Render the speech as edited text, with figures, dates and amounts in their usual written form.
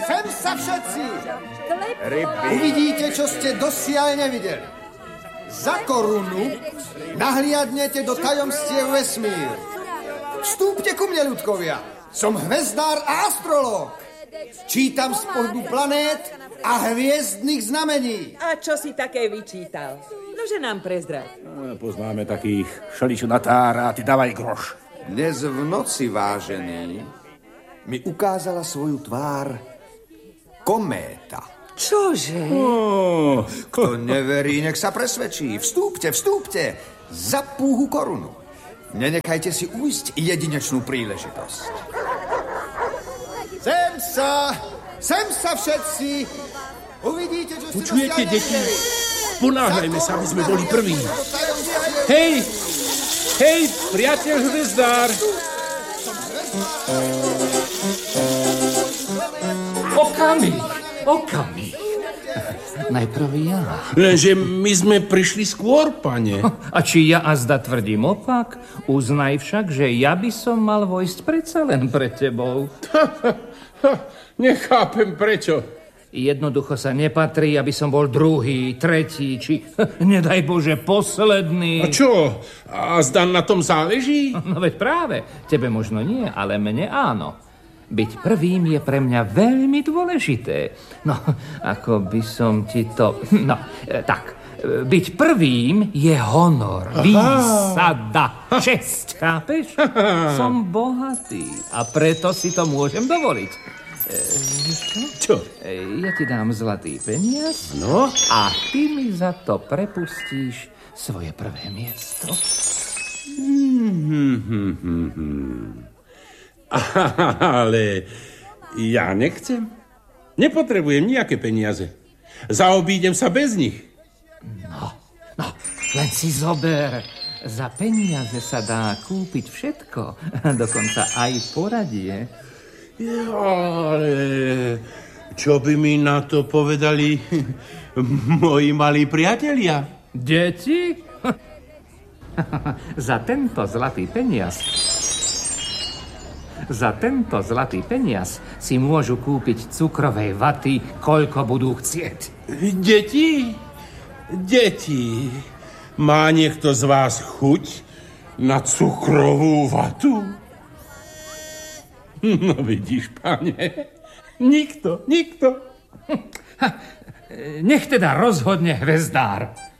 Sem sa všetci! Uvidíte, čo ste dosiaľ nevideli. Za korunu nahliadnete do tajomstiev vesmíru. Vstúpte ku mne, ľudkovia. Som hvezdár a astrológ. Čítam z pohľadu planét a hviezdnych znamení. A čo si také vyčítal? Nože nám prezdraď. Poznáme takých šeličo natára, ty dávaj groš. Dnes v noci, vážený, mi ukázala svoju tvár kométa. Čože? Kto neverí, nech sa presvedčí. Vstúpte, vstúpte. Za púhu korunu. Nenechajte si ujsť jedinečnú príležitosť. Sem sa všetci. Uvidíte, čo ste Počujete, dosiaľ deti? nevideli. Ponáhľajme sa, aby sme boli prví. Hej, priateľ hvezdár. Okamih. Najprv ja. Lenže my sme prišli skôr, pane. A či ja azda tvrdím opak, uznaj však, že ja by som mal vojsť predsa len pre tebou. Nechápem prečo. Jednoducho sa nepatrí, aby som bol druhý, tretí, či nedaj Bože, posledný. A čo? A zda na tom záleží? No veď práve, tebe možno nie, ale mne áno. Byť prvým je pre mňa veľmi dôležité. No, ako by som ti to... No, tak, byť prvým je honor, výsada, česť, chápeš? Som bohatý a preto si to môžem dovoliť. Čo? Ja ti dám zlatý peniaz, No? a ty mi za to prepustíš svoje prvé miesto. Ale ja nechcem. Nepotrebujem nejaké peniaze. Zaobídem sa bez nich. No, len si zober. Za peniaze sa dá kúpiť všetko, dokonca aj poradie. Ale čo by mi na to povedali moji malí priatelia? Deti? Za tento zlatý peniaz si môžu kúpiť cukrovej vaty, koľko budú chcieť. Deti, má niekto z vás chuť na cukrovú vatu? No vidíš, pane, nikto. Nech teda rozhodne hvezdár.